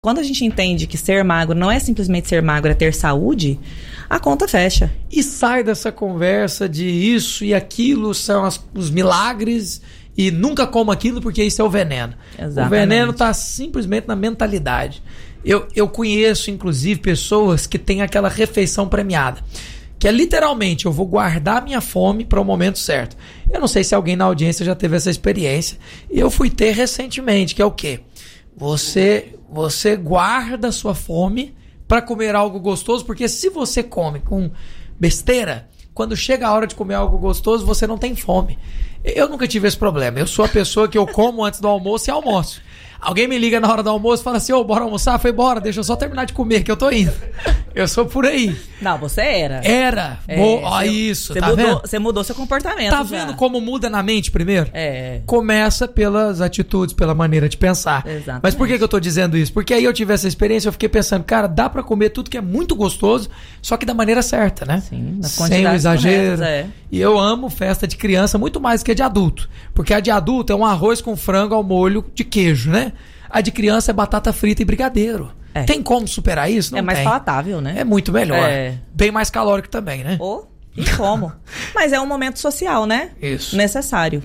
Quando a gente entende que ser magro não é simplesmente ser magro, é ter saúde, a conta fecha. E sai dessa conversa de isso e aquilo são os milagres e nunca como aquilo porque isso é o veneno. Exatamente. O veneno está simplesmente na mentalidade. Eu conheço, inclusive, pessoas que têm aquela refeição premiada, que é literalmente, eu vou guardar minha fome para o momento certo. Eu não sei se alguém na audiência já teve essa experiência. Eu fui ter recentemente, que é o quê? Você guarda a sua fome para comer algo gostoso, porque se você come com besteira, quando chega a hora de comer algo gostoso, você não tem fome. Eu nunca tive esse problema. Eu sou a pessoa que eu como antes do almoço e almoço. Alguém me liga na hora do almoço e fala assim, bora almoçar? Eu falei, bora, deixa eu só terminar de comer que eu tô indo. Eu sou por aí. Não, você era. Era. Isso, tá vendo? Você mudou seu comportamento. Tá vendo como muda na mente primeiro? É. Começa pelas atitudes, pela maneira de pensar. Exatamente. Mas por que eu tô dizendo isso? Porque aí eu tive essa experiência, eu fiquei pensando, cara, dá pra comer tudo que é muito gostoso, só que da maneira certa, né? Sim, nas sem o quantidades exagero. corretas, E eu amo festa de criança muito mais que a de adulto. Porque a de adulto é um arroz com frango ao molho de queijo, né? A de criança é batata frita e brigadeiro. É. Tem como superar isso? Não é mais tem. palatável, né? É muito melhor. É. Bem mais calórico também, né? E como? Mas é um momento social, né? Isso. Necessário.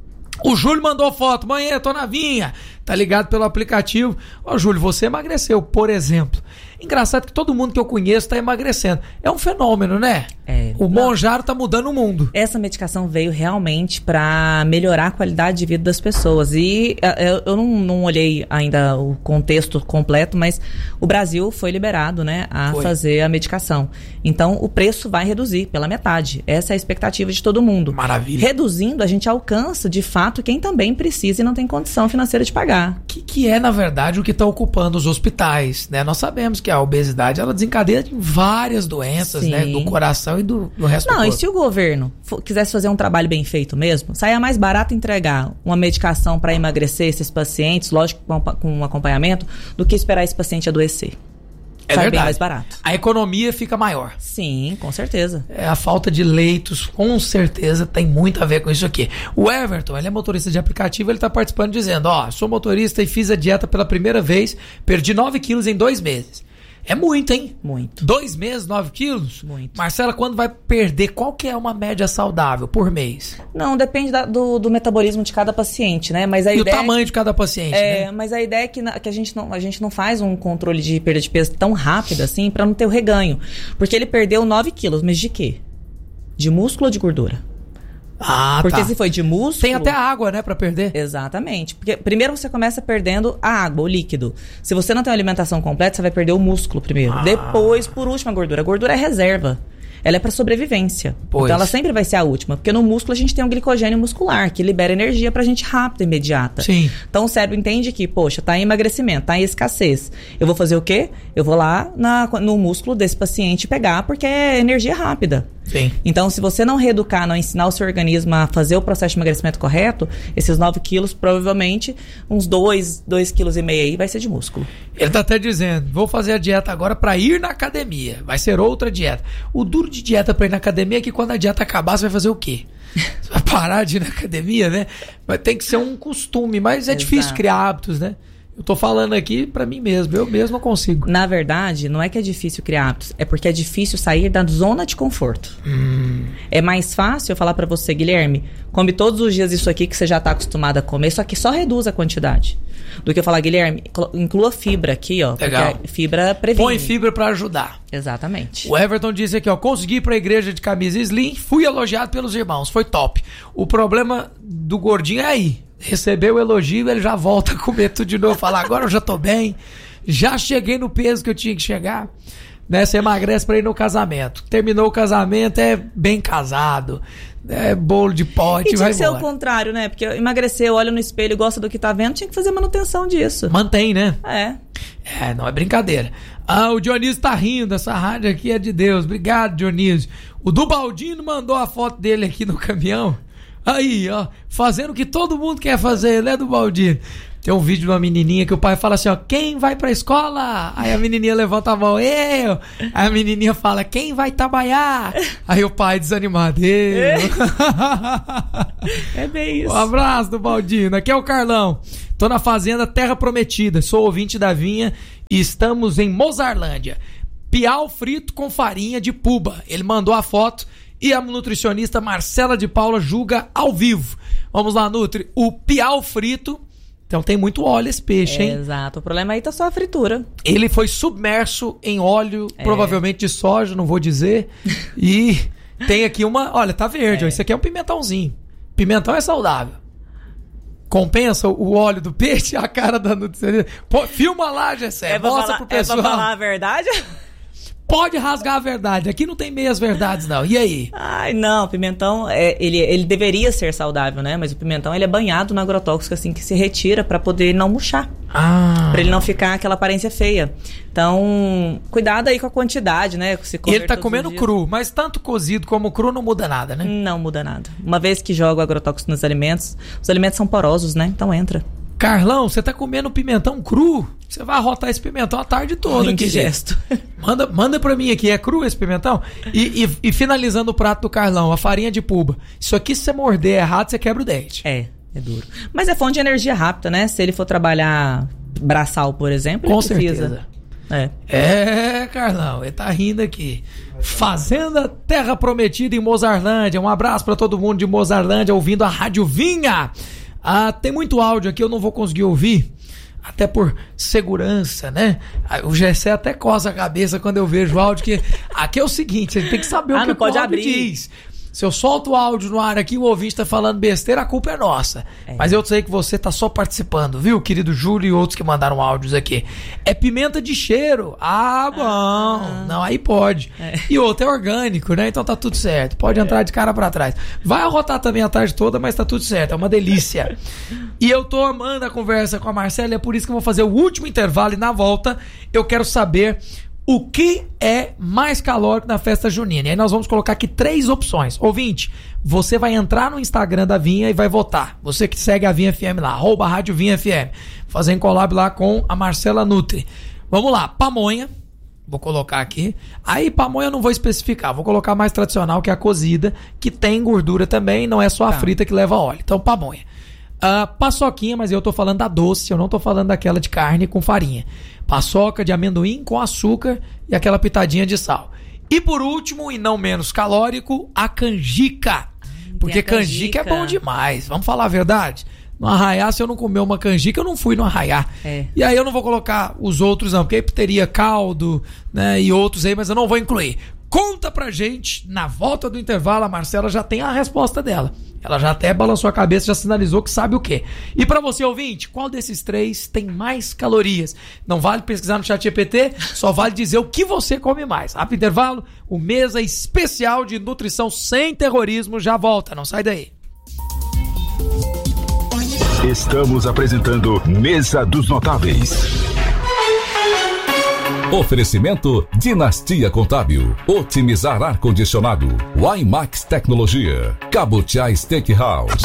O Júlio mandou foto. Mãe, eu tô na vinha. Tá ligado pelo aplicativo. Júlio, você emagreceu, por exemplo. Engraçado que todo mundo que eu conheço tá emagrecendo. É um fenômeno, né? O Monjaro tá mudando o mundo. Essa medicação veio realmente para melhorar a qualidade de vida das pessoas. E eu não olhei ainda o contexto completo, mas o Brasil foi liberado, né, a fazer a medicação. Então, o preço vai reduzir pela metade. Essa é a expectativa de todo mundo. Maravilha. Reduzindo, a gente alcança, de fato, quem também precisa e não tem condição financeira de pagar. Que é, na verdade, o que está ocupando os hospitais, né? Nós sabemos que a obesidade, ela desencadeia várias doenças, né? Do coração e do resto do corpo. Não, e se o governo quisesse fazer um trabalho bem feito mesmo, saia mais barato entregar uma medicação para emagrecer esses pacientes, lógico, com um acompanhamento, do que esperar esse paciente adoecer. É Sai verdade. bem mais barato. A economia fica maior. Sim, com certeza. A falta de leitos, com certeza, tem muito a ver com isso aqui. O Everton, ele é motorista de aplicativo, ele está participando dizendo, sou motorista e fiz a dieta pela primeira vez, perdi 9 quilos em 2 meses. É muito, hein? Muito. 2 meses, 9 quilos? Muito. Marcela, quando vai perder, qual que é uma média saudável por mês? Não, depende do metabolismo de cada paciente, né? Mas a e ideia o tamanho de cada paciente, né? Mas a ideia é que a gente não faz um controle de perda de peso tão rápido assim para não ter o reganho. Porque ele perdeu 9 quilos, mas de quê? De músculo ou de gordura? Porque se foi de músculo... Tem até água, né, pra perder. Exatamente. Porque primeiro você começa perdendo a água, o líquido. Se você não tem uma alimentação completa, você vai perder o músculo primeiro. Depois, por último, a gordura. A gordura é reserva. Ela é para sobrevivência. Então ela sempre vai ser a última. Porque no músculo a gente tem um glicogênio muscular, que libera energia pra gente rápida, imediata. Sim. Então o cérebro entende que, poxa, tá em emagrecimento, tá em escassez. Eu vou fazer o quê? Eu vou lá no músculo desse paciente pegar, porque é energia rápida. Sim. Então, se você não reeducar, não ensinar o seu organismo a fazer o processo de emagrecimento correto, esses 9 quilos, provavelmente, uns 2,5 quilos aí vai ser de músculo. Ele tá até dizendo, vou fazer a dieta agora pra ir na academia. Vai ser outra dieta. O duro de dieta pra ir na academia é que quando a dieta acabar, você vai fazer o quê? Você vai parar de ir na academia, né? Mas tem que ser um costume, mas é difícil criar hábitos, né? Eu tô falando aqui pra mim mesmo, eu mesmo não consigo. Na verdade, não é que é difícil criar hábitos, é porque é difícil sair da zona de conforto. É mais fácil eu falar pra você, Guilherme, come todos os dias isso aqui que você já tá acostumado a comer, só que só reduz a quantidade. Do que eu falar, Guilherme, inclua fibra aqui, ó. Legal. Porque fibra previne. Põe fibra pra ajudar. Exatamente. O Everton disse aqui, consegui ir pra igreja de camisa slim, fui elogiado pelos irmãos, foi top. O problema do gordinho é aí. Recebeu o elogio, ele já volta a comer tudo de novo. Fala, agora eu já tô bem, já cheguei no peso que eu tinha que chegar. Né? Você emagrece pra ir no casamento. Terminou o casamento, é bem casado, é bolo de pote, e tinha vai que ser embora. o contrário, né? Porque emagreceu, olha no espelho e gosta do que tá vendo, tinha que fazer manutenção disso. Mantém, né? É. Não é brincadeira. O Dionísio tá rindo, essa rádio aqui é de Deus. Obrigado, Dionísio. O Dubaldino mandou a foto dele aqui no caminhão. Aí, ó, fazendo o que todo mundo quer fazer, né, Dubaldino? Tem um vídeo de uma menininha que o pai fala assim, ó, quem vai pra escola? Aí a menininha levanta a mão, eu. Aí a menininha fala, quem vai trabalhar? Aí o pai desanimado, eu. É bem isso. Um abraço, Dubaldino. Aqui é o Carlão. Tô na fazenda Terra Prometida, sou ouvinte da vinha Estamos em Mozarlândia. Piau frito com farinha de puba. Ele mandou a foto e a nutricionista Marcela de Paula julga ao vivo. Vamos lá, Nutri. O piau frito, então tem muito óleo esse peixe, hein? Exato. O problema aí tá só a fritura. Ele foi submerso em óleo, provavelmente de soja, não vou dizer. E tem aqui uma... Olha, tá verde. Ó, isso aqui é um pimentãozinho. Pimentão é saudável. Compensa o óleo do peixe, a cara da nutricionista. Pô, filma lá, Gessé. Mostra pro pessoal. É pra falar a verdade? Pode rasgar a verdade. Aqui não tem meias verdades, não. E aí? Ai, não. Pimentão, ele deveria ser saudável, né? Mas o pimentão, ele é banhado no agrotóxico, assim, que se retira pra poder não murchar. Pra ele não ficar aquela aparência feia. Então, cuidado aí com a quantidade, né? Ele tá comendo cru, mas tanto cozido como cru não muda nada, né? Não muda nada. Uma vez que joga o agrotóxico nos alimentos, os alimentos são porosos, né? Então entra. Carlão, você tá comendo pimentão cru? Você vai arrotar esse pimentão a tarde toda. Que gesto. Manda pra mim aqui, é cru esse pimentão? E finalizando o prato do Carlão, a farinha de puba. Isso aqui, se você morder errado, você quebra o dente. É duro. Mas é fonte de energia rápida, né? Se ele for trabalhar braçal, por exemplo, com ele precisa. certeza. Carlão, ele tá rindo aqui. Fazenda Terra Prometida em Mozarlândia. Um abraço pra todo mundo de Mozarlândia ouvindo a Rádio Vinha. Tem muito áudio aqui, eu não vou conseguir ouvir, até por segurança, né? O Gessé até coça a cabeça quando eu vejo o áudio, que aqui é o seguinte, ele tem que saber o que o áudio diz. Se eu solto o áudio no ar aqui, o ouvinte tá falando besteira, a culpa é nossa. Mas eu sei que você tá só participando, viu, querido Júlio e outros que mandaram áudios aqui. É pimenta de cheiro. Bom. Não, aí pode. E outro é orgânico, né? Então tá tudo certo. Pode entrar de cara pra trás. Vai arrotar também a tarde toda, mas tá tudo certo. É uma delícia. E eu tô amando a conversa com a Marcela, e é por isso que eu vou fazer o último intervalo, e na volta eu quero saber o que é mais calórico na festa junina. E aí nós vamos colocar aqui 3 opções. Ouvinte, você vai entrar no Instagram da Vinha e vai votar. Você que segue a Vinha FM lá, @Rádio Vinha FM. Fazer um collab lá com a Marcela Nutri. Vamos lá, pamonha. Vou colocar aqui. Aí pamonha eu não vou especificar. Vou colocar a mais tradicional, que é a cozida, que tem gordura também, não é só a frita que leva óleo. Então pamonha. Paçoquinha, mas eu tô falando da doce, eu não tô falando daquela de carne com farinha. Paçoca de amendoim com açúcar e aquela pitadinha de sal. E por último, e não menos calórico, a canjica. Porque canjica é bom demais. Vamos falar a verdade? No Arraiá, se eu não comer uma canjica, eu não fui no Arraiá. E aí eu não vou colocar os outros não, porque aí teria caldo, né, e outros aí, mas eu não vou incluir. Conta pra gente, na volta do intervalo, a Marcela já tem a resposta dela. Ela já até balançou a cabeça, já sinalizou que sabe o quê. E pra você, ouvinte, qual desses 3 tem mais calorias? Não vale pesquisar no ChatGPT, só vale dizer o que você come mais. Rápido intervalo, o Mesa Especial de Nutrição Sem Terrorismo já volta, não sai daí. Estamos apresentando Mesa dos Notáveis. Oferecimento Dinastia Contábil, Otimizar Ar-Condicionado, Wimax Tecnologia, Cabutiá Steakhouse.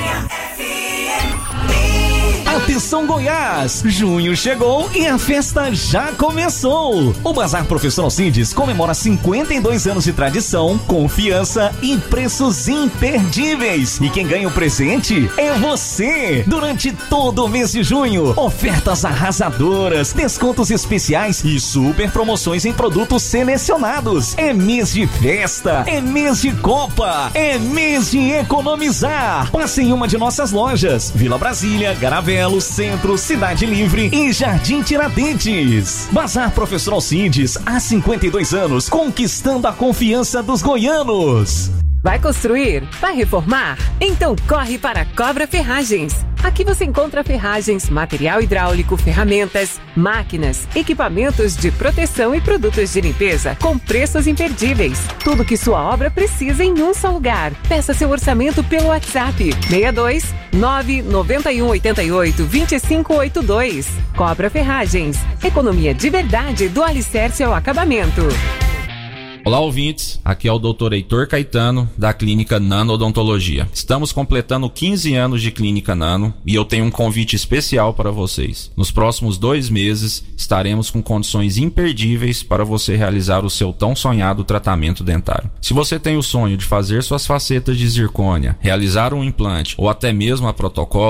Atenção Goiás, junho chegou e a festa já começou. O Bazar Professor Alcides comemora 52 anos de tradição, confiança e preços imperdíveis. E quem ganha o presente é você. Durante todo o mês de junho, ofertas arrasadoras, descontos especiais e super promoções em produtos selecionados. É mês de festa, é mês de Copa, é mês de economizar. Passe em uma de nossas lojas, Vila Brasília, Garavela, Centro, Cidade Livre e Jardim Tiradentes. Bazar Professor Alcides, há 52 anos, conquistando a confiança dos goianos. Vai construir? Vai reformar? Então corre para Cobra Ferragens. Aqui você encontra ferragens, material hidráulico, ferramentas, máquinas, equipamentos de proteção e produtos de limpeza com preços imperdíveis. Tudo que sua obra precisa em um só lugar. Peça seu orçamento pelo WhatsApp 62 991 88 2582. Cobra Ferragens. Economia de verdade do alicerce ao acabamento. Olá, ouvintes. Aqui é o Dr. Heitor Caetano, da Clínica Nano Odontologia. Estamos completando 15 anos de Clínica Nano e eu tenho um convite especial para vocês. Nos próximos 2 meses, estaremos com condições imperdíveis para você realizar o seu tão sonhado tratamento dentário. Se você tem o sonho de fazer suas facetas de zircônia, realizar um implante ou até mesmo a protocolo,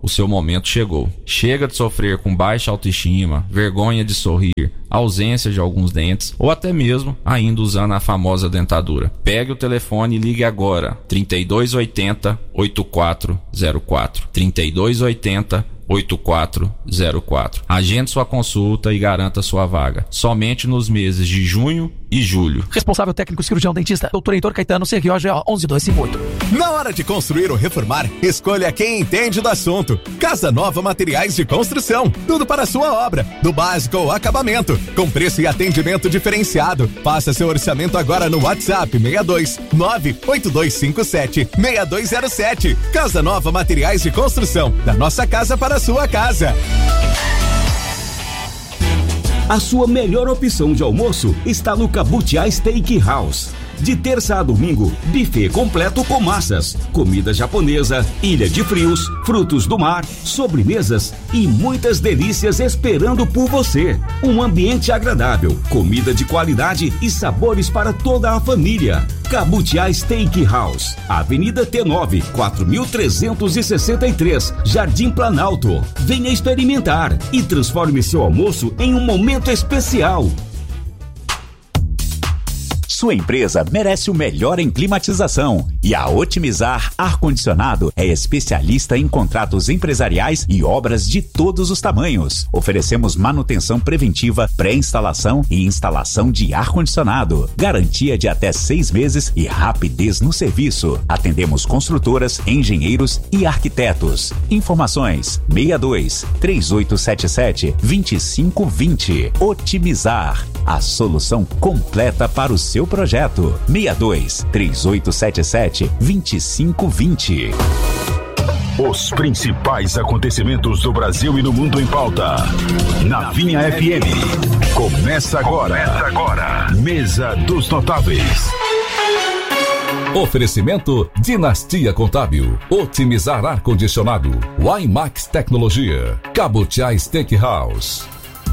o seu momento chegou. Chega de sofrer com baixa autoestima, vergonha de sorrir, ausência de alguns dentes ou até mesmo ainda usando a famosa dentadura. Pegue o telefone e ligue agora. 3280 8404. 3280 8404. Agende sua consulta e garanta sua vaga. Somente nos meses de junho e julho. Responsável técnico cirurgião dentista, Dr. Heitor Caetano, CROGO 11258. Na hora de construir ou reformar, escolha quem entende do assunto. Casa Nova Materiais de Construção. Tudo para a sua obra, do básico ao acabamento, com preço e atendimento diferenciado. Faça seu orçamento agora no WhatsApp 62 98257 6207. Casa Nova Materiais de Construção. Da nossa casa para a sua casa. A sua melhor opção de almoço está no Cabutiá Steakhouse. De terça a domingo, buffet completo com massas, comida japonesa, ilha de frios, frutos do mar, sobremesas e muitas delícias esperando por você. Um ambiente agradável, comida de qualidade e sabores para toda a família. Cabutiá Steakhouse, Avenida T9, 4363, Jardim Planalto. Venha experimentar e transforme seu almoço em um momento especial. Sua empresa merece o melhor em climatização e a Otimizar Ar-Condicionado é especialista em contratos empresariais e obras de todos os tamanhos. Oferecemos manutenção preventiva, pré-instalação e instalação de ar-condicionado. Garantia de até 6 meses e rapidez no serviço. Atendemos construtoras, engenheiros e arquitetos. Informações 62 3877 2520. Otimizar, a solução completa para o seu projeto. 62 3877 2520. Os principais acontecimentos do Brasil e no mundo em pauta. Na Vinha FM. Começa agora. Mesa dos Notáveis. Oferecimento Dinastia Contábil, Otimizar Ar-Condicionado, IMAX Tecnologia, Cabutiá Steakhouse.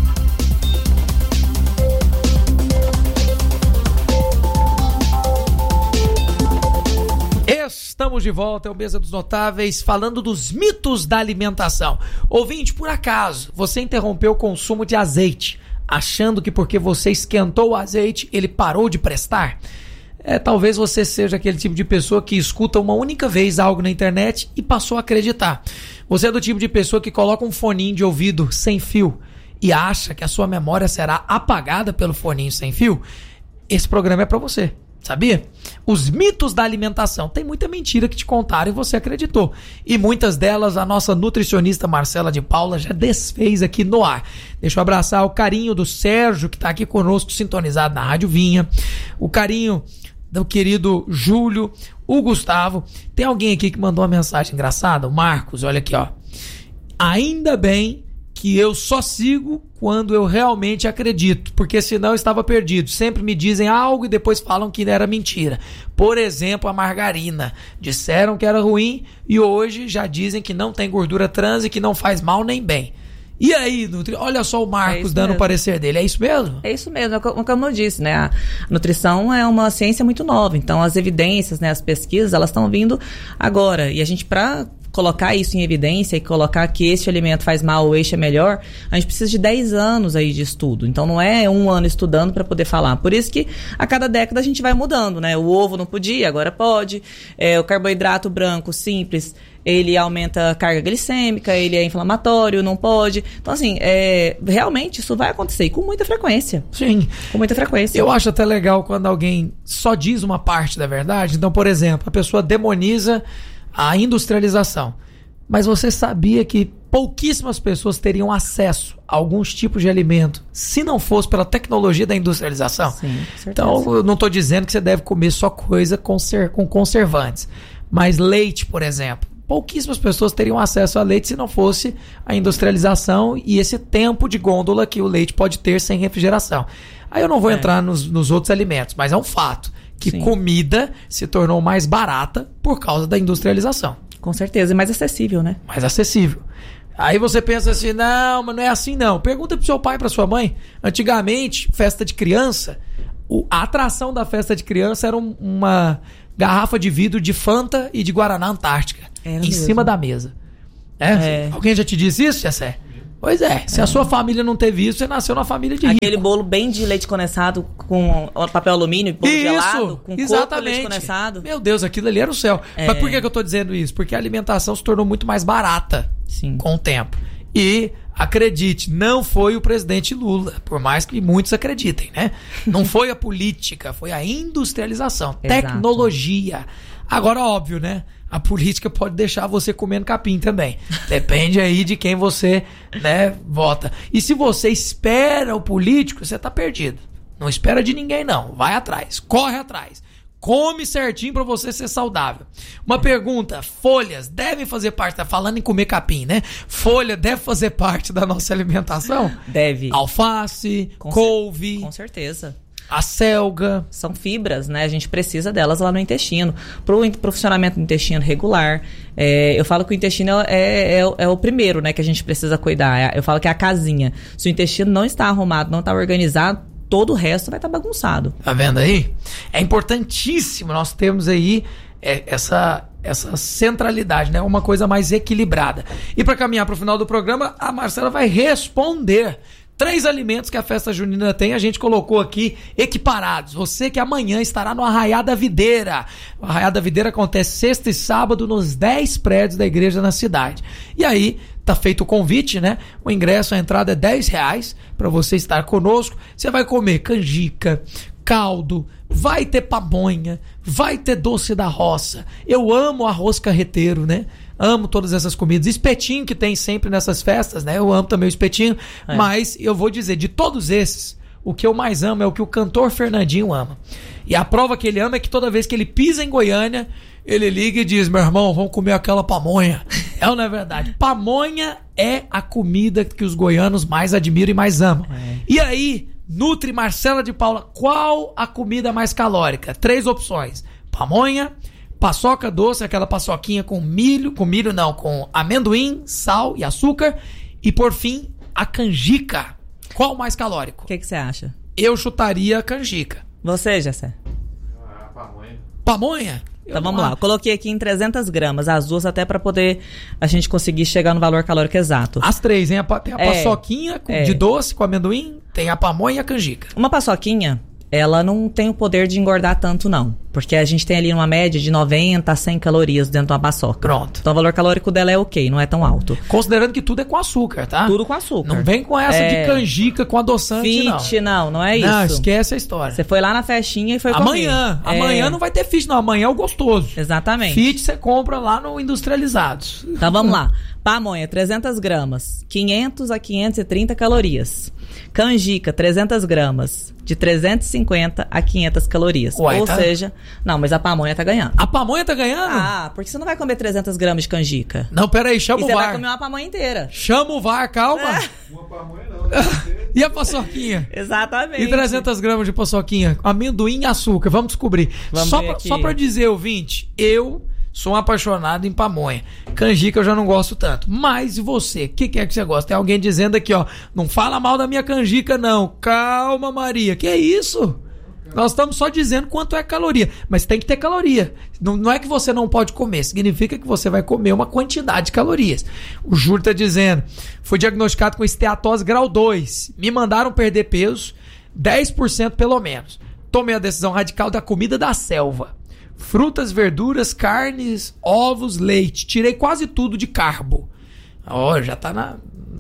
Estamos de volta, é o Mesa dos Notáveis, falando dos mitos da alimentação. Ouvinte, por acaso, você interrompeu o consumo de azeite, achando que porque você esquentou o azeite, ele parou de prestar? Talvez você seja aquele tipo de pessoa que escuta uma única vez algo na internet e passou a acreditar. Você é do tipo de pessoa que coloca um foninho de ouvido sem fio e acha que a sua memória será apagada pelo foninho sem fio? Esse programa é pra você. Sabia? Os mitos da alimentação. Tem muita mentira que te contaram e você acreditou. E muitas delas a nossa nutricionista Marcela de Paula já desfez aqui no ar. Deixa eu abraçar o carinho do Sérgio, que está aqui conosco, sintonizado na Rádio Vinha. O carinho do querido Júlio, o Gustavo. Tem alguém aqui que mandou uma mensagem engraçada? O Marcos, olha aqui, ó. Ainda bem que eu só sigo quando eu realmente acredito, porque senão eu estava perdido. Sempre me dizem algo e depois falam que era mentira. Por exemplo, a margarina. Disseram que era ruim e hoje já dizem que não tem gordura trans e que não faz mal nem bem. E aí, olha só o Marcos dando o parecer dele. É isso mesmo? É isso mesmo, como eu disse, né? A nutrição é uma ciência muito nova, então as evidências, né, as pesquisas, elas estão vindo agora. E a gente, para colocar isso em evidência e colocar que este alimento faz mal ou este é melhor, a gente precisa de 10 anos aí de estudo. Então não é um ano estudando para poder falar. Por isso que a cada década a gente vai mudando, né? O ovo não podia, agora pode. O carboidrato branco simples, ele aumenta a carga glicêmica, ele é inflamatório, não pode. Então, assim, realmente isso vai acontecer e com muita frequência. Sim. Com muita frequência. Eu acho até legal quando alguém só diz uma parte da verdade. Então, por exemplo, a pessoa demoniza a industrialização. Mas você sabia que pouquíssimas pessoas teriam acesso a alguns tipos de alimento se não fosse pela tecnologia da industrialização? Sim, com certeza. Então, eu não estou dizendo que você deve comer só coisa com conservantes. Mas leite, por exemplo. Pouquíssimas pessoas teriam acesso a leite se não fosse a industrialização e esse tempo de gôndola que o leite pode ter sem refrigeração. Aí eu não vou entrar nos outros alimentos, mas é um fato que comida se tornou mais barata por causa da industrialização. Com certeza, e mais acessível, né? Mais acessível. Aí você pensa assim, não, mas não é assim não. Pergunta pro seu pai e pra sua mãe. Antigamente, festa de criança, a atração da festa de criança era uma garrafa de vidro de Fanta e de Guaraná Antártica em cima da mesa. Alguém já te disse isso, Jessé? Pois é, se a sua família não teve isso, você nasceu na família de rico. Aquele bolo bem de leite condensado com papel alumínio, bolo gelado, com coco e leite condensado. Meu Deus, aquilo ali era o céu. Mas por que eu tô dizendo isso? Porque a alimentação se tornou muito mais barata com o tempo. E, acredite, não foi o presidente Lula, por mais que muitos acreditem, né? Não foi a política, foi a industrialização, tecnologia. Agora, óbvio, né? A política pode deixar você comendo capim também. Depende aí de quem você, né, vota. E se você espera o político, você tá perdido. Não espera de ninguém, não. Vai atrás. Corre atrás. Come certinho pra você ser saudável. Uma pergunta. Folhas devem fazer parte... Tá falando em comer capim, né? Folha deve fazer parte da nossa alimentação? Deve. Alface, couve... Com certeza. A selga. São fibras, né? A gente precisa delas lá no intestino. Pro funcionamento do intestino regular. Eu falo que o intestino é o primeiro, né? Que a gente precisa cuidar. Eu falo que é a casinha. Se o intestino não está arrumado, não está organizado, todo o resto vai estar bagunçado. Tá vendo aí? É importantíssimo nós termos aí essa centralidade, né? Uma coisa mais equilibrada. E para caminhar para o final do programa, a Marcela vai responder 3 alimentos que a festa junina tem, a gente colocou aqui equiparados. Você que amanhã estará no Arraiá da Videira. O Arraiá da Videira acontece sexta e sábado nos 10 prédios da igreja na cidade. E aí, tá feito o convite, né? O ingresso, a entrada é R$10 para você estar conosco. Você vai comer canjica, caldo, vai ter pamonha, vai ter doce da roça. Eu amo arroz carreteiro, né? Amo todas essas comidas. Espetinho que tem sempre nessas festas, né? Eu amo também o espetinho. Mas eu vou dizer, de todos esses, o que eu mais amo é o que o cantor Fernandinho ama. E a prova que ele ama é que toda vez que ele pisa em Goiânia, ele liga e diz: meu irmão, vamos comer aquela pamonha. É ou não é verdade? Pamonha é a comida que os goianos mais admiram e mais amam. E aí, Nutri Marcela de Paula, qual a comida mais calórica? 3 opções. Pamonha, paçoca doce, aquela paçoquinha com com amendoim, sal e açúcar. E por fim, a canjica. Qual o mais calórico? O que você acha? Eu chutaria a canjica. Você, Jessé? Pamonha? Então vamos lá, eu coloquei aqui em 300 gramas, as duas até pra poder a gente conseguir chegar no valor calórico exato. As 3, hein? Tem a paçoquinha de doce com amendoim, tem a pamonha e a canjica. Uma paçoquinha, ela não tem o poder de engordar tanto não, porque a gente tem ali uma média de 90 a 100 calorias dentro de uma paçoca. Pronto. Então o valor calórico dela é ok, não é tão alto. Considerando que tudo é com açúcar, tá? Tudo com açúcar. Não vem com essa de canjica com adoçante, não é isso. Não, esquece a história. Você foi lá na festinha e foi comer. Amanhã não vai ter fit, não. Amanhã é o gostoso. Exatamente. Fit você compra lá no Industrializados. Então vamos lá. Pamonha, 300 gramas, 500 a 530 calorias. Canjica, 300 gramas, de 350 a 500 calorias. Uai, ou seja, não, mas a pamonha tá ganhando. A pamonha tá ganhando? Ah, porque você não vai comer 300 gramas de canjica. Não, peraí, chama o VAR. Você vai comer uma pamonha inteira. Chama o VAR, calma. Uma pamonha não. E a paçoquinha? Exatamente. E 300 gramas de paçoquinha? Amendoim e açúcar, vamos descobrir. Só pra dizer, ouvinte, eu sou um apaixonado em pamonha. Canjica eu já não gosto tanto. Mas e você? O que é que você gosta? Tem alguém dizendo aqui, ó, não fala mal da minha canjica, não. Calma, Maria. Que é isso? Nós estamos só dizendo quanto é caloria. Mas tem que ter caloria. Não é que você não pode comer. Significa que você vai comer uma quantidade de calorias. O Júlio tá dizendo: fui diagnosticado com esteatose grau 2. Me mandaram perder peso, 10% pelo menos. Tomei a decisão radical da comida da selva. Frutas, verduras, carnes, ovos, leite. Tirei quase tudo de carbo. Já tá na...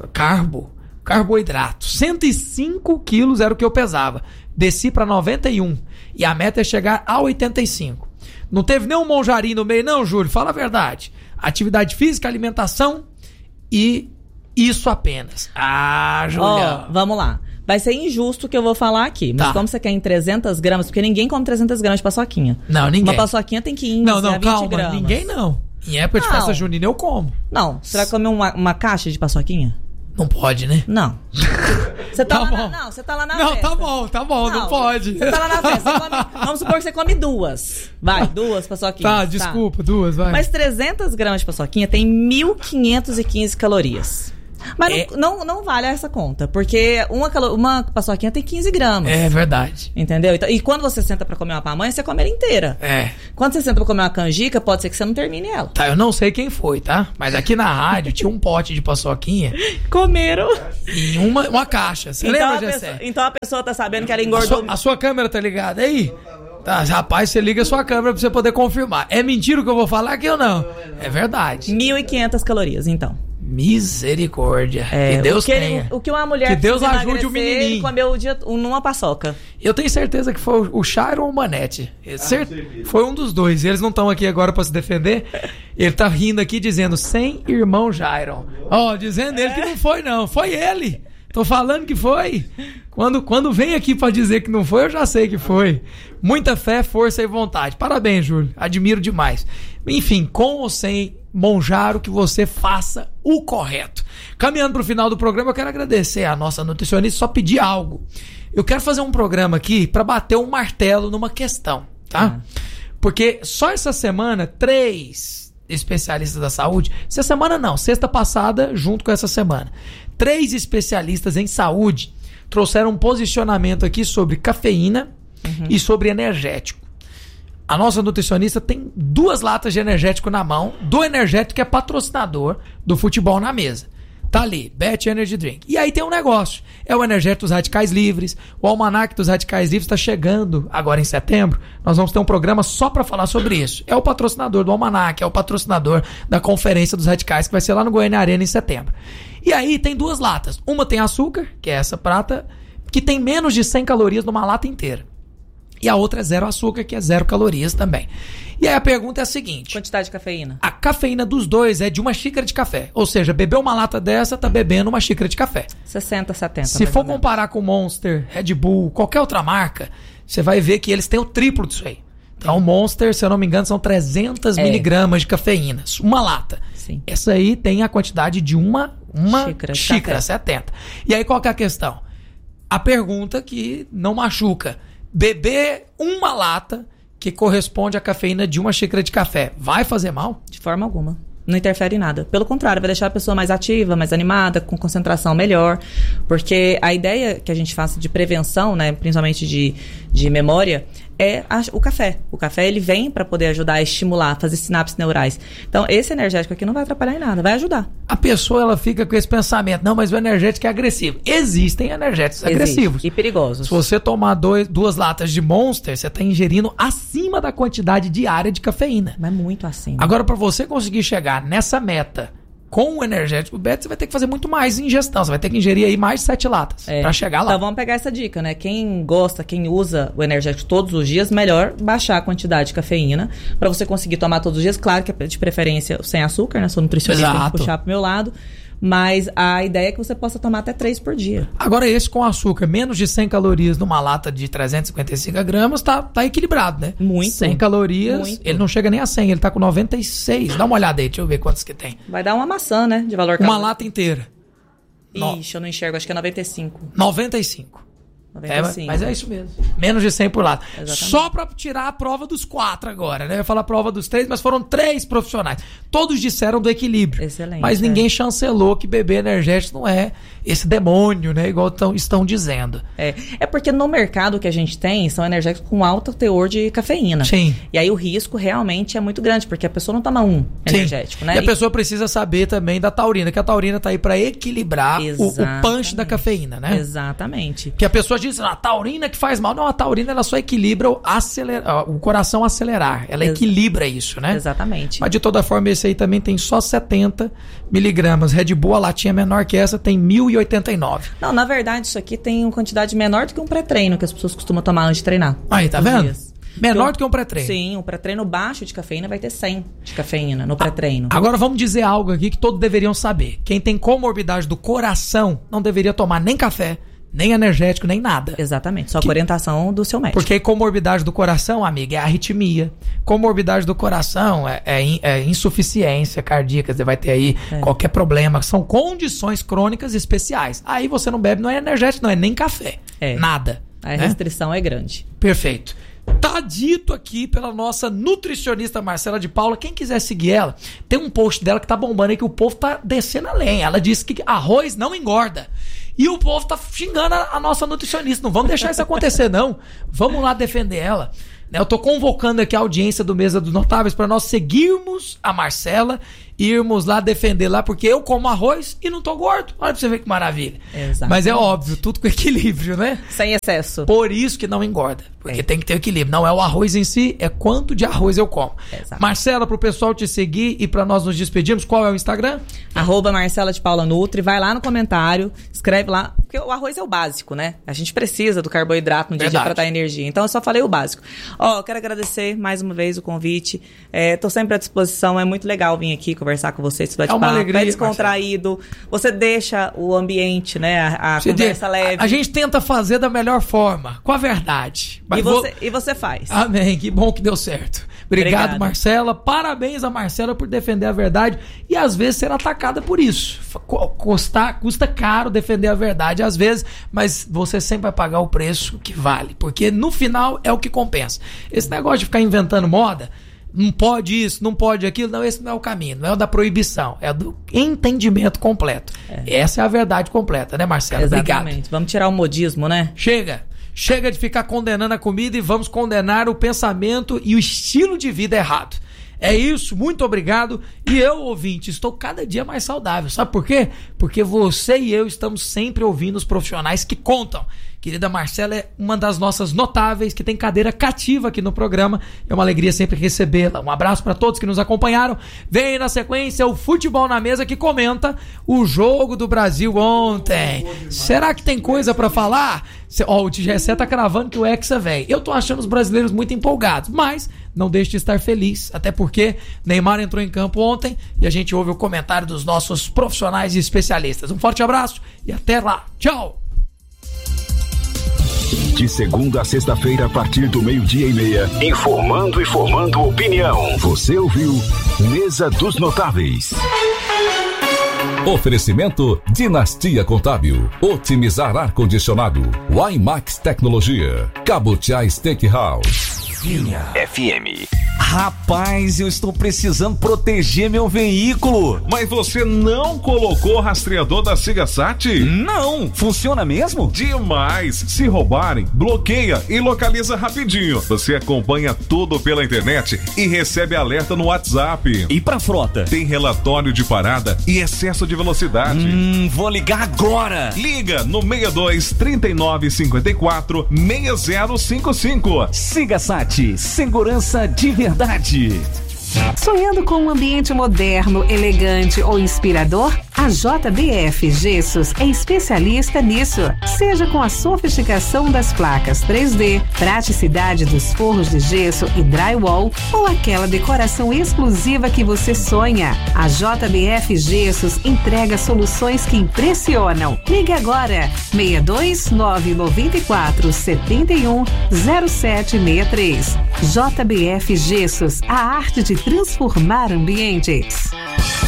Carboidrato. 105 quilos era o que eu pesava. Desci pra 91. E a meta é chegar a 85. Não teve nenhum monjarinho no meio, não, Júlio? Fala a verdade. Atividade física, alimentação e isso apenas. Julião. Vamos lá. Vai ser injusto o que eu vou falar aqui. Mas como você quer em 300 gramas, porque ninguém come 300 gramas de paçoquinha. Não, ninguém. Uma paçoquinha tem 15 a 20 gramas. Ninguém não. Em época de festa junina eu como. Não. Você vai comer uma caixa de paçoquinha? Não pode, né? Não. Você tá lá você tá lá na festa. Tá bom, não pode. Você tá lá na festa. Vamos supor que você come 2. Vai, 2 paçoquinhas. Tá, desculpa, 2, vai. Mas 300 gramas de paçoquinha tem 1.515 calorias. Mas não vale essa conta, porque uma paçoquinha tem 15 gramas. É verdade. Entendeu? Então, e quando você senta pra comer uma pamonha, você come ela inteira. Quando você senta pra comer uma canjica, pode ser que você não termine ela. Tá, eu não sei quem foi, tá? Mas aqui na rádio tinha um pote de paçoquinha. Comeram. E uma caixa. Você lembra, Gessé? Então a pessoa tá sabendo que ela engordou. A sua câmera tá ligada aí? Tá, rapaz, você liga a sua câmera pra você poder confirmar. É mentira o que eu vou falar aqui ou não? É verdade. 1.500 calorias, então. Misericórdia. Que Deus tenha. O que uma mulher que Deus ajude o menininho. Ele comeu numa paçoca. Eu tenho certeza que foi o Chiron ou o Manete. Foi um dos dois. Eles não estão aqui agora pra se defender. Ele tá rindo aqui dizendo, sem irmão Chiron. Dizendo ele que não foi não. Foi ele. Tô falando que foi. Quando vem aqui pra dizer que não foi, eu já sei que foi. Muita fé, força e vontade. Parabéns, Júlio. Admiro demais. Enfim, com ou sem Monjaro, que você faça o correto. Caminhando pro final do programa, eu quero agradecer a nossa nutricionista, só pedir algo. Eu quero fazer um programa aqui pra bater um martelo numa questão, tá? Porque só essa semana, 3 especialistas da saúde, essa semana não, sexta passada, junto com essa semana, 3 especialistas em saúde trouxeram um posicionamento aqui sobre cafeína e sobre energético. A nossa nutricionista tem 2 latas de energético na mão, do energético que é patrocinador do Futebol na Mesa. Tá ali, Bet Energy Drink. E aí tem um negócio, é o energético dos radicais livres, o almanaque dos radicais livres está chegando agora em setembro, nós vamos ter um programa só para falar sobre isso. É o patrocinador do almanaque, é o patrocinador da conferência dos radicais, que vai ser lá no Goiânia Arena em setembro. E aí tem 2 latas, uma tem açúcar, que é essa prata, que tem menos de 100 calorias numa lata inteira. E a outra é 0 açúcar, que é 0 calorias também. E aí a pergunta é a seguinte. Quantidade de cafeína? A cafeína dos dois é de uma xícara de café. Ou seja, beber uma lata dessa, tá bebendo uma xícara de café. 60, 70. Se for comparar com Monster, Red Bull, qualquer outra marca, você vai ver que eles têm o triplo disso aí. Então o Monster, se eu não me engano, são 300 miligramas de cafeína. Uma lata. Sim. Essa aí tem a quantidade de uma xícara 70. E aí qual que é a questão? A pergunta que não machuca. Beber uma lata que corresponde à cafeína de uma xícara de café vai fazer mal? De forma alguma. Não interfere em nada. Pelo contrário, vai deixar a pessoa mais ativa, mais animada, com concentração melhor. Porque a ideia que a gente faça de prevenção, né, principalmente de memória, é o café. O café, ele vem para poder ajudar a estimular, fazer sinapses neurais. Então, esse energético aqui não vai atrapalhar em nada, vai ajudar. A pessoa, ela fica com esse pensamento, não, mas o energético é agressivo. Existem energéticos agressivos. E perigosos. Se você tomar 2 latas de Monster, você está ingerindo acima da quantidade diária de cafeína. Mas muito acima. Agora, para você conseguir chegar nessa meta com o energético beta, você vai ter que fazer muito mais ingestão. Você vai ter que ingerir aí mais de 7 latas pra chegar lá. Então vamos pegar essa dica, né? Quem gosta, quem usa o energético todos os dias, melhor baixar a quantidade de cafeína pra você conseguir tomar todos os dias. Claro que é de preferência sem açúcar, né? Sou nutricionista, tem que puxar pro meu lado. Mas a ideia é que você possa tomar até 3 por dia. Agora esse com açúcar, menos de 100 calorias numa lata de 355 gramas, tá equilibrado, né? Muito. 100 calorias, muito. Ele não chega nem a 100, ele tá com 96. Dá uma olhada aí, deixa eu ver quantos que tem. Vai dar uma maçã, né? De valor calórico. Uma lata inteira. Ixi, eu não enxergo, acho que é 95. 95. 95. Mas é isso mesmo. Menos de 100 por lado. Exatamente. Só pra tirar a prova dos 4 agora, né? Eu ia falar a prova dos 3, mas foram 3 profissionais. Todos disseram do equilíbrio. Excelente. Mas ninguém chancelou que beber energético não é esse demônio, né? Igual estão dizendo. É porque no mercado que a gente tem, são energéticos com alto teor de cafeína. Sim. E aí o risco realmente é muito grande, porque a pessoa não toma energético, né? E a pessoa precisa saber também da taurina, que a taurina tá aí pra equilibrar o punch da cafeína, né? Exatamente. Que a pessoa diz, a taurina que faz mal. Não, a taurina ela só equilibra o coração acelerar. Ela equilibra isso, né? Exatamente. Mas de toda forma, esse aí também tem só 70 miligramas. Red Bull, a latinha menor que essa, tem 1.089. Não, na verdade, isso aqui tem uma quantidade menor do que um pré-treino que as pessoas costumam tomar antes de treinar. Aí, tá vendo? Menor do que um pré-treino. Sim, um pré-treino baixo de cafeína vai ter 100 de cafeína no pré-treino. Agora vamos dizer algo aqui que todos deveriam saber. Quem tem comorbidade do coração não deveria tomar nem café, nem energético, nem nada. Exatamente, só com orientação do seu médico. Porque comorbidade do coração, amiga, é arritmia. Comorbidade do coração é insuficiência cardíaca. Você vai ter aí qualquer problema. São condições crônicas especiais. Aí você não bebe, não é energético, não é nem café. Nada. A restrição é grande. Perfeito. Tá dito aqui pela nossa nutricionista Marcela de Paula. Quem quiser seguir ela, tem um post dela que tá bombando aí, que o povo tá descendo a lenha. Ela disse que arroz não engorda. E o povo tá xingando a nossa nutricionista. Não vamos deixar isso acontecer, não. Vamos lá defender ela. Eu tô convocando aqui a audiência do Mesa dos Notáveis para nós seguirmos a Marcela e irmos lá defender lá, porque eu como arroz e não tô gordo. Olha pra você ver que maravilha. Exatamente. Mas é óbvio, tudo com equilíbrio, né? Sem excesso. Por isso que não engorda, porque tem que ter equilíbrio. Não é o arroz em si, é quanto de arroz eu como. Exato. Marcela, pro pessoal te seguir e pra nós nos despedirmos, qual é o Instagram? @Marcela de Paula Nutri. Vai lá no comentário, escreve lá, porque o arroz é o básico, né? A gente precisa do carboidrato no dia a dia pra dar energia. Então eu só falei o básico. Quero agradecer mais uma vez o convite. Tô sempre à disposição. É muito legal vir aqui conversar com vocês. É uma alegria, é descontraído. Marcelo. Você deixa o ambiente, né? A conversa leve. A gente tenta fazer da melhor forma, com a verdade. Mas e você faz. Amém. Que bom que deu certo. Obrigado, Marcela. Parabéns a Marcela por defender a verdade e às vezes ser atacada por isso. Custa caro defender a verdade às vezes, mas você sempre vai pagar o preço que vale, porque no final é o que compensa. Esse negócio de ficar inventando moda, não pode isso, não pode aquilo, não, esse não é o caminho, não é o da proibição, é o do entendimento completo. Essa é a verdade completa, né, Marcela? Exatamente. Obrigado. Vamos tirar o modismo, né? Chega de ficar condenando a comida e vamos condenar o pensamento e o estilo de vida errado. É isso, muito obrigado. E eu, ouvinte, estou cada dia mais saudável. Sabe por quê? Porque você e eu estamos sempre ouvindo os profissionais que contam. Querida Marcela é uma das nossas notáveis, que tem cadeira cativa aqui no programa. É uma alegria sempre recebê-la. Um abraço para todos que nos acompanharam. Vem na sequência o Futebol na Mesa, que comenta o jogo do Brasil ontem. Será que tem coisa para falar? O TGC tá cravando que o Hexa vem. Eu tô achando os brasileiros muito empolgados, mas não deixe de estar feliz, até porque Neymar entrou em campo ontem e a gente ouve o comentário dos nossos profissionais e especialistas. Um forte abraço e até lá. Tchau! De segunda a sexta-feira, a partir do 12:30, informando e formando opinião. Você ouviu Mesa dos Notáveis. Oferecimento Dinastia Contábil, Otimizar Ar-Condicionado, Wimax Tecnologia, Cabotiá Steakhouse. Vinha FM. Rapaz, eu estou precisando proteger meu veículo. Mas você não colocou o rastreador da Sigasat? Não, funciona mesmo? Demais! Se roubarem, bloqueia e localiza rapidinho. Você acompanha tudo pela internet e recebe alerta no WhatsApp. E pra frota? Tem relatório de parada e excesso de velocidade. Vou ligar agora. Liga no 62 39 54 6055. Sigasat, segurança de verdade. Sonhando com um ambiente moderno, elegante ou inspirador? A JBF Gessos é especialista nisso. Seja com a sofisticação das placas 3D, praticidade dos forros de gesso e drywall ou aquela decoração exclusiva que você sonha, a JBF Gessos entrega soluções que impressionam. Ligue agora, 62 994 71 0763. JBF Gessos, a arte de transformar ambientes.